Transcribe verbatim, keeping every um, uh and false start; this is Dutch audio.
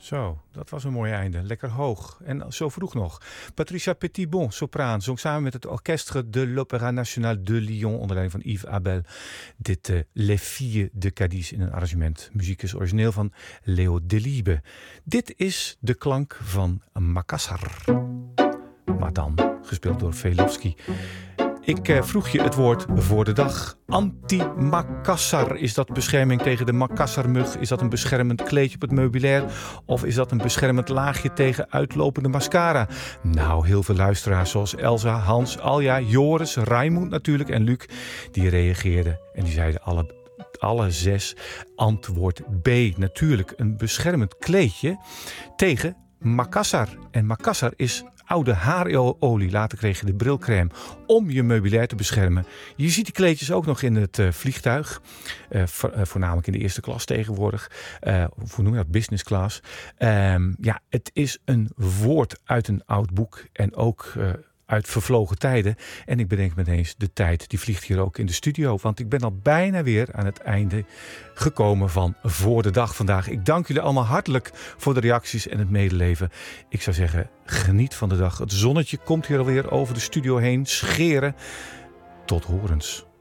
Zo, dat was een mooi einde. Lekker hoog. En zo vroeg nog. Patricia Petitbon, sopraan, zong samen met het Orchestre de l'Opéra National de Lyon onder leiding van Yves Abel dit uh, Les Filles de Cadiz in een arrangement. Muziek is origineel van Leo Delibes. Dit is de klank van Makassar. Maar dan gespeeld door Velofsky. Ik eh, vroeg je het woord voor de dag. Anti-Makassar. Is dat bescherming tegen de Makassarmug? Is dat een beschermend kleedje op het meubilair? Of is dat een beschermend laagje tegen uitlopende mascara? Nou, heel veel luisteraars zoals Elsa, Hans, Alja, Joris, Raimund natuurlijk en Luc, die reageerden. En die zeiden alle, alle zes antwoord B. Natuurlijk een beschermend kleedje tegen Makassar. En Makassar is oude haarolie. Later kreeg je de brilcrème om je meubilair te beschermen. Je ziet die kleedjes ook nog in het uh, vliegtuig. Uh, vo- uh, voornamelijk in de eerste klas tegenwoordig. Uh, hoe noem je dat? Business class. Um, ja, het is een woord uit een oud boek. En ook uh, uit vervlogen tijden. En ik bedenk me ineens, de tijd die vliegt hier ook in de studio. Want ik ben al bijna weer aan het einde gekomen van Voor de Dag vandaag. Ik dank jullie allemaal hartelijk voor de reacties en het medeleven. Ik zou zeggen, geniet van de dag. Het zonnetje komt hier alweer over de studio heen scheren. Tot horens.